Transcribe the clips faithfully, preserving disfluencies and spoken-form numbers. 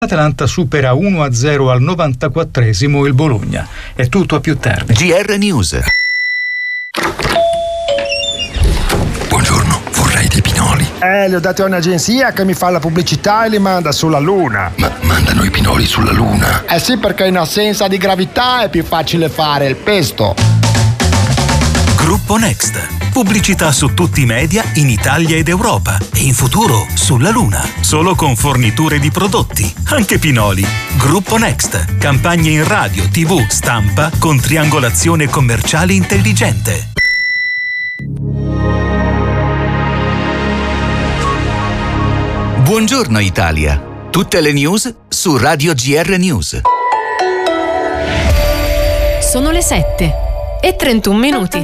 L'Atalanta supera uno a zero al novantaquattresimo il Bologna. È tutto a più tardi. G R News. Buongiorno, vorrei dei pinoli. Eh, li ho dati a un'agenzia che mi fa la pubblicità e li manda sulla Luna. Ma mandano i pinoli sulla Luna? Eh sì, perché in assenza di gravità è più facile fare il pesto. Gruppo Next. Pubblicità su tutti i media in Italia ed Europa e in futuro sulla Luna. Solo con forniture di prodotti, anche pinoli. Gruppo Next. Campagne in radio, tivù, stampa con triangolazione commerciale intelligente. Buongiorno Italia. Tutte le news su Radio G R News. Sono le sette e trentuno minuti.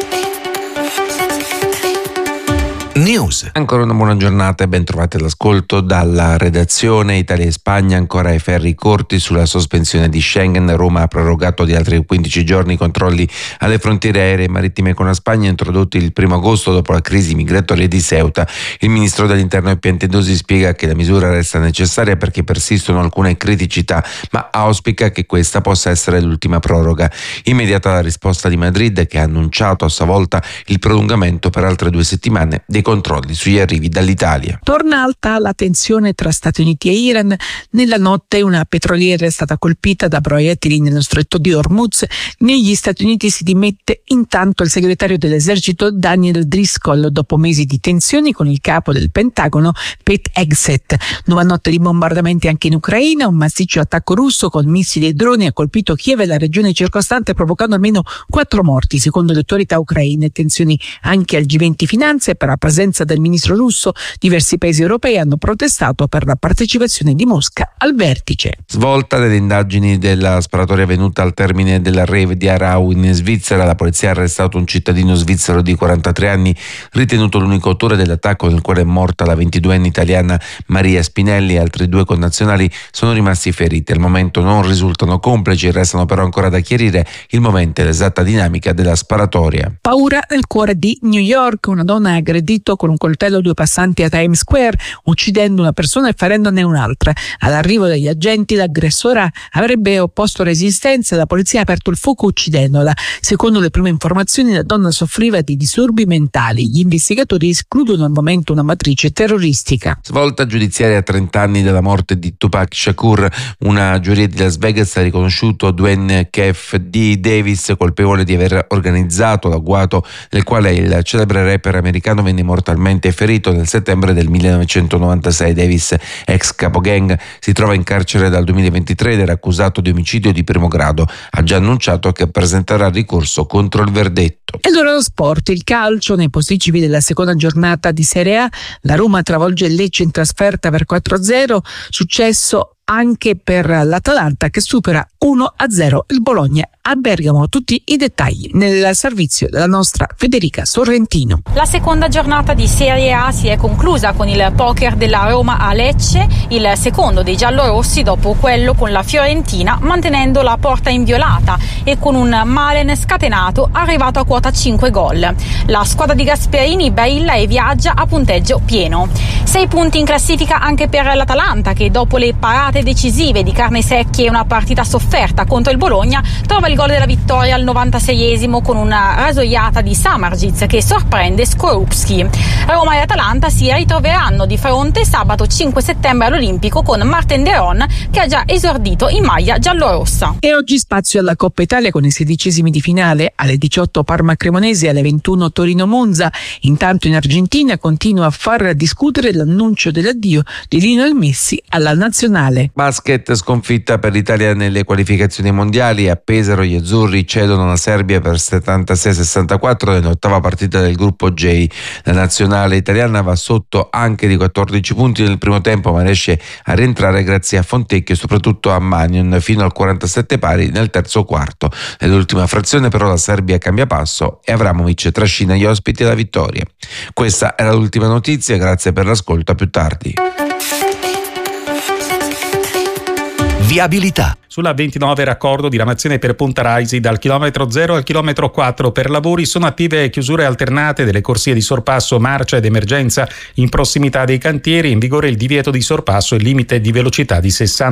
News. Ancora una buona giornata e ben trovati all'ascolto dalla redazione. Italia e Spagna ancora ai ferri corti sulla sospensione di Schengen. Roma ha prorogato di altri quindici giorni i controlli alle frontiere aeree e marittime con la Spagna, introdotti il primo agosto dopo la crisi migratoria di Ceuta. Il ministro dell'Interno Piantedosi spiega che la misura resta necessaria perché persistono alcune criticità, ma auspica che questa possa essere l'ultima proroga. Immediata la risposta di Madrid, che ha annunciato a sua volta il prolungamento per altre due settimane dei controlli sugli arrivi dall'Italia. Torna alta la tensione tra Stati Uniti e Iran. Nella notte una petroliera è stata colpita da proiettili nello stretto di Hormuz. Negli Stati Uniti si dimette intanto il segretario dell'esercito Daniel Driscoll dopo mesi di tensioni con il capo del Pentagono Pete Hegseth. Nuova notte di bombardamenti anche in Ucraina. Un massiccio attacco russo con missili e droni ha colpito Kiev e la regione circostante, provocando almeno quattro morti secondo le autorità ucraine. Tensioni anche al G venti Finanze per la presenza del ministro russo. Diversi paesi europei hanno protestato per la partecipazione di Mosca al vertice. Svolta delle indagini della sparatoria avvenuta al termine della rave di Aarau in Svizzera. La polizia ha arrestato un cittadino svizzero di quarantatré anni, ritenuto l'unico autore dell'attacco nel quale è morta la ventiduenne italiana Maria Spinelli. Altri due connazionali sono rimasti feriti. Al momento non risultano complici, restano però ancora da chiarire il momento e l'esatta dinamica della sparatoria. Paura nel cuore di New York. Una donna ha aggredito con un coltello due passanti a Times Square, uccidendo una persona e ferendone un'altra. All'arrivo degli agenti l'aggressora avrebbe opposto resistenza e la polizia ha aperto il fuoco uccidendola. Secondo le prime informazioni la donna soffriva di disturbi mentali. Gli investigatori escludono al momento una matrice terroristica. Svolta giudiziaria a trenta anni dalla morte di Tupac Shakur. Una giuria di Las Vegas ha riconosciuto Dwayne Kef D. Davis colpevole di aver organizzato l'agguato nel quale il celebre rapper americano venne mortalmente ferito nel settembre del millenovecentonovantasei. Davis, ex capogang, si trova in carcere dal duemilaventitré ed era accusato di omicidio di primo grado. Ha già annunciato che presenterà ricorso contro il verdetto. Ed ora lo sport, il calcio. Nei posticipi della seconda giornata di Serie A, la Roma travolge il Lecce in trasferta per quattro a zero, successo anche per l'Atalanta che supera uno a zero il Bologna a Bergamo. Tutti i dettagli nel servizio della nostra Federica Sorrentino. La seconda giornata di Serie A si è conclusa con il poker della Roma a Lecce, il secondo dei giallorossi dopo quello con la Fiorentina, mantenendo la porta inviolata e con un Malen scatenato arrivato a quota cinque gol. La squadra di Gasperini brilla e viaggia a punteggio pieno. Sei punti in classifica anche per l'Atalanta, che dopo le parate decisive di Carnesecchi e una partita sofferta contro il Bologna trova il gol della vittoria al novantaseiesimo con una rasoiata di Samardzic che sorprende Skorupski. Roma e Atalanta si ritroveranno di fronte sabato cinque settembre all'Olimpico con Marten de Roon, che ha già esordito in maglia giallorossa. E oggi spazio alla Coppa Italia con i sedicesimi di finale. Alle diciotto Parma Cremonese, alle ventuno Torino Monza. Intanto in Argentina continua a far discutere l'annuncio dell'addio di Lionel Messi alla nazionale. Basket, sconfitta per l'Italia nelle qualificazioni mondiali. A Pesaro gli azzurri cedono la Serbia per settantasei a sessantaquattro nell'ottava partita del gruppo J. La nazionale italiana va sotto anche di quattordici punti nel primo tempo, ma riesce a rientrare grazie a Fontecchio e soprattutto a Manion fino al quarantasette pari nel terzo quarto. Nell'ultima frazione però la Serbia cambia passo e Avramovic trascina gli ospiti alla vittoria. Questa era l'ultima notizia, grazie per l'ascolto, a più tardi. Viabilità. Sulla ventinove raccordo diramazione per Ponta Raisi dal chilometro zero al chilometro quattro. Per lavori sono attive chiusure alternate delle corsie di sorpasso, marcia ed emergenza in prossimità dei cantieri. In vigore il divieto di sorpasso e limite di velocità di sessanta